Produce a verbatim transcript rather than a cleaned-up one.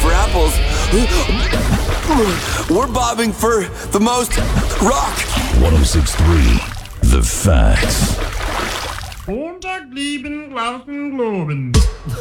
for apples. We're bobbing for the most rock. one oh six point three, The Facts. Montag, lieben, Glauben, Globen.